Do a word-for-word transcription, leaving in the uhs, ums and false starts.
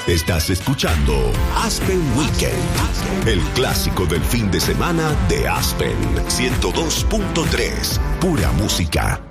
Estás escuchando Aspen Weekend, el clásico del fin de semana de Aspen. ciento dos punto tres, pura música.